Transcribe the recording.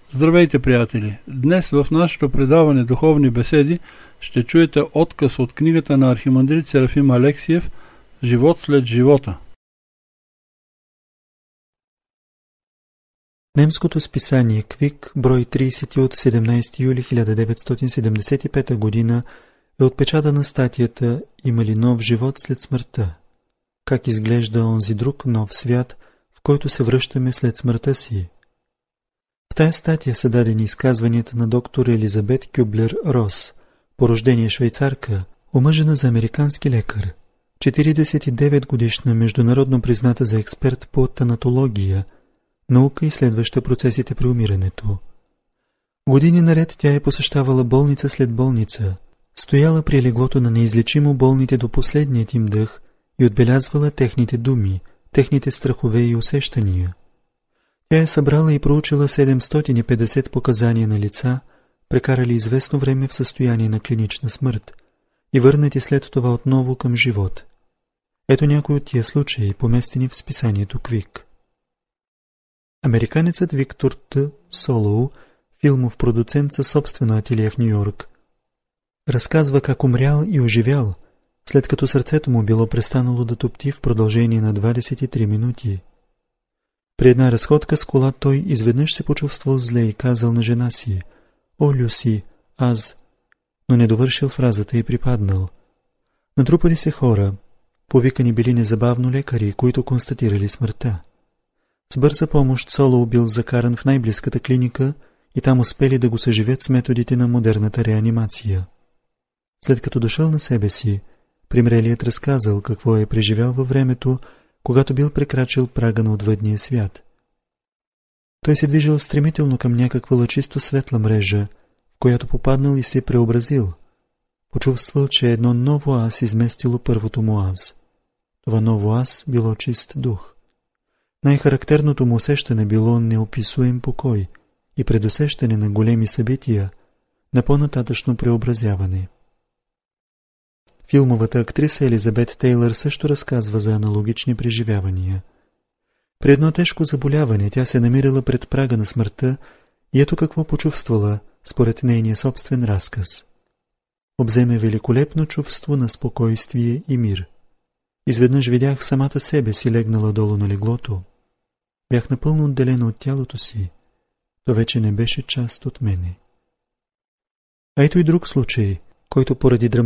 Здравейте, приятели! Днес в нашето предаване Духовни беседи ще чуете откъс от книгата на архимандрит Серафим Алексиев «Живот след живота». Немското списание Квик, брой 30 от 17 юли 1975 година е отпечатана статията «Има ли нов живот след смъртта? Как изглежда онзи друг нов свят, в който се връщаме след смъртта си?» В тая статия са дадени изказванията на доктор Елизабет Кюблер-Рос, по рождение швейцарка, омъжена за американски лекар, 49 годишна, международно призната за експерт по танатология, наука, изследваща процесите при умирането. Години наред тя е посещавала болница след болница, стояла при леглото на неизлечимо болните до последният им дъх и отбелязвала техните думи, техните страхове и усещания. Тя е събрала и проучила 750 показания на лица, прекарали известно време в състояние на клинична смърт и върнати след това отново към живот. Ето някои от тия случаи, поместени в списанието Квик. Американецът Виктор Т. Солоу, филмов продуцент със собствено ателие в Нью-Йорк, разказва как умрял и оживял, след като сърцето му било престанало да тупти в продължение на 23 минути. При една разходка с кола той изведнъж се почувствал зле и казал на жена си: «О, Люси, аз...» но не довършил фразата и припаднал. Натрупали се хора, повикани били незабавно лекари, които констатирали смъртта. С бърза помощ Солоу бил закаран в най-близката клиника и там успели да го съживят с методите на модерната реанимация. След като дошъл на себе си, примрелият разказал какво е преживял във времето, когато бил прекрачил прага на отвъдния свят. Той се движил стремително към някаква лъчисто светла мрежа, в която попаднал и се преобразил. Почувствал, че едно ново аз изместило първото му аз. Това ново аз било чист дух. Най-характерното му усещане било неописуем покой и предусещане на големи събития, на по-нататъчно преобразяване. Филмовата актриса Елизабет Тейлър също разказва за аналогични преживявания. При едно тежко заболяване тя се намирала пред прага на смъртта и ето какво почувствала според нейния собствен разказ. Обземе великолепно чувство на спокойствие и мир. Изведнъж видях самата себе си легнала долу на леглото. Бях напълно отделена от тялото си. То вече не беше част от мене. А ето и друг случай, който поради